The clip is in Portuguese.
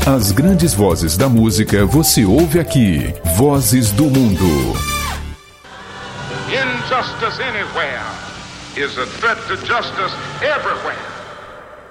As grandes vozes da música você ouve aqui. Vozes do Mundo. Injustice anywhere is a threat to justice everywhere.